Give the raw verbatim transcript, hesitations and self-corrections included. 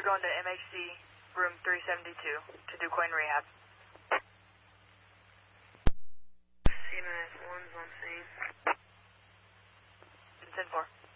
going to M H C room three seventy-two to do coin rehab. C minus one's on scene. ten four.